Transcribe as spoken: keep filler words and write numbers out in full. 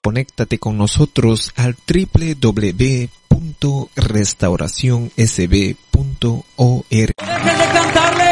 Conéctate con nosotros al doble u doble u doble u punto restauración s b punto org. Dejen de cantarle